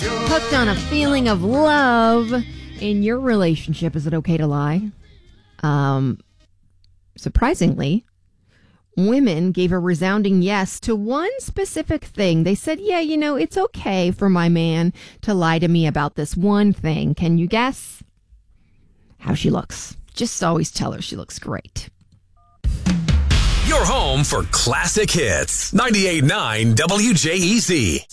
Hooked on a feeling of love in your relationship. Is it okay to lie? Surprisingly, women gave a resounding yes to one specific thing. They said, yeah, it's okay for my man to lie to me about this one thing. Can you guess? How she looks. Just always tell her she looks great. Your home for classic hits. 98.9 WJEZ.